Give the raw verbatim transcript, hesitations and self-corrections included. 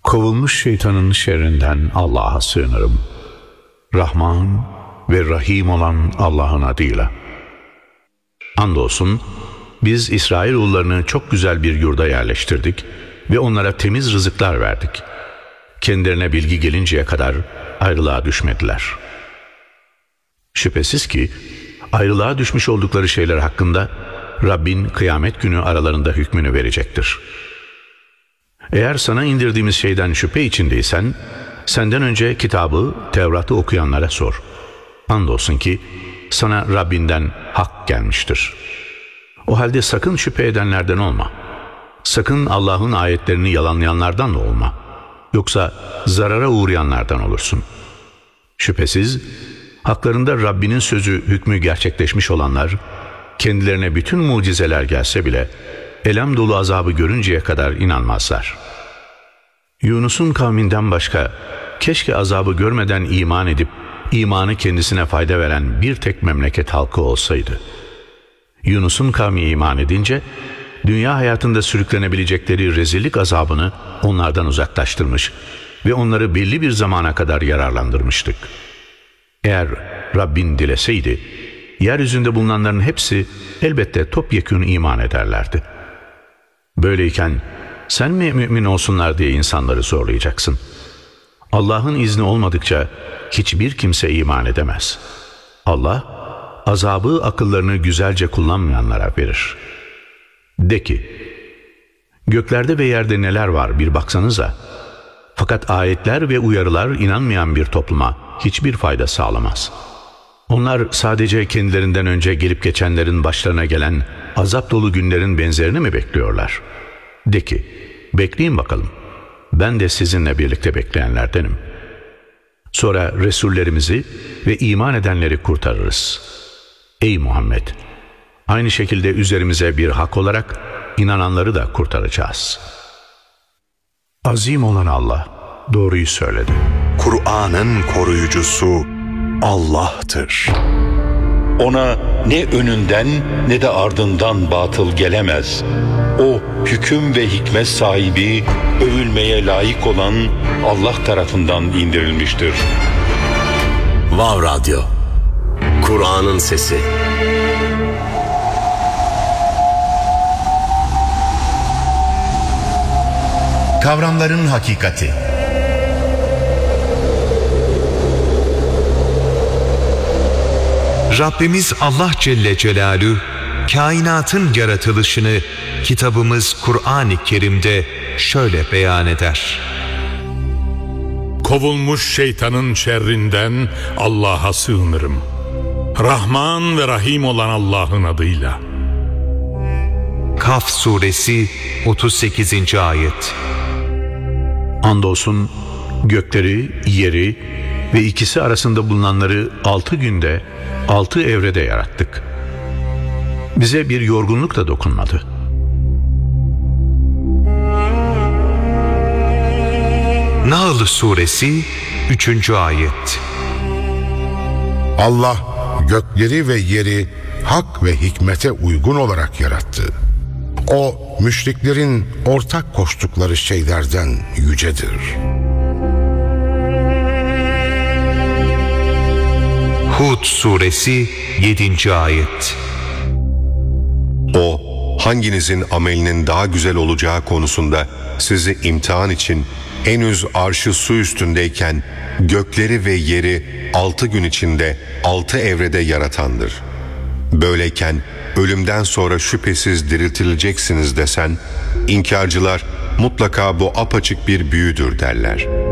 Kovulmuş şeytanın şerrinden Allah'a sığınırım. Rahman ve Rahim olan Allah'ın adıyla. Andolsun biz İsrailoğullarını çok güzel bir yurda yerleştirdik ve onlara temiz rızıklar verdik. Kendilerine bilgi gelinceye kadar ayrılığa düşmediler. Şüphesiz ki ayrılığa düşmüş oldukları şeyler hakkında Rabbin kıyamet günü aralarında hükmünü verecektir. Eğer sana indirdiğimiz şeyden şüphe içindeysen, senden önce kitabı, Tevrat'ı okuyanlara sor. Andolsun ki sana Rabbinden hak gelmiştir. O halde sakın şüphe edenlerden olma. Sakın Allah'ın ayetlerini yalanlayanlardan da olma. Yoksa zarara uğrayanlardan olursun. Şüphesiz haklarında Rabbinin sözü hükmü gerçekleşmiş olanlar, kendilerine bütün mucizeler gelse bile elem dolu azabı görünceye kadar inanmazlar. Yunus'un kavminden başka keşke azabı görmeden iman edip imanı kendisine fayda veren bir tek memleket halkı olsaydı. Yunus'un kavmi iman edince dünya hayatında sürüklenebilecekleri rezillik azabını onlardan uzaklaştırmış ve onları belli bir zamana kadar yararlandırmıştık. Eğer Rabbin dileseydi, yeryüzünde bulunanların hepsi elbette topyekün iman ederlerdi. Böyleyken sen mi mümin olsunlar diye insanları zorlayacaksın? Allah'ın izni olmadıkça hiçbir kimse iman edemez. Allah, azabı akıllarını güzelce kullanmayanlara verir. De ki, göklerde ve yerde neler var bir baksanıza. Fakat ayetler ve uyarılar inanmayan bir topluma hiçbir fayda sağlamaz. Onlar sadece kendilerinden önce gelip geçenlerin başlarına gelen azap dolu günlerin benzerini mi bekliyorlar? De ki, bekleyin bakalım. Ben de sizinle birlikte bekleyenlerdenim. Sonra Resullerimizi ve iman edenleri kurtarırız. Ey Muhammed! Aynı şekilde üzerimize bir hak olarak inananları da kurtaracağız. Azim olan Allah doğruyu söyledi. Kur'an'ın koruyucusu Allah'tır. Ona ne önünden ne de ardından batıl gelemez. O hüküm ve hikmet sahibi, övülmeye layık olan Allah tarafından indirilmiştir. Vav Radyo, Kur'an'ın sesi. Kavramların hakikati. Rabbimiz Allah Celle Celaluhu kainatın yaratılışını kitabımız Kur'an-ı Kerim'de şöyle beyan eder. Kovulmuş şeytanın şerrinden Allah'a sığınırım. Rahman ve Rahim olan Allah'ın adıyla. Kaf suresi otuz sekizinci ayet. Andolsun gökleri, yeri ve ikisi arasında bulunanları altı günde, altı evrede yarattık. Bize bir yorgunluk da dokunmadı. Nahl suresi üçüncü ayet. Allah gökleri ve yeri hak ve hikmete uygun olarak yarattı. O müşriklerin ortak koştukları şeylerden yücedir. Hud suresi yedinci ayet. O, hanginizin amelinin daha güzel olacağı konusunda sizi imtihan için henüz arşı su üstündeyken gökleri ve yeri altı gün içinde altı evrede yaratandır. Böyleyken ölümden sonra şüphesiz diriltileceksiniz desen, inkarcılar mutlaka bu apaçık bir büyüdür derler.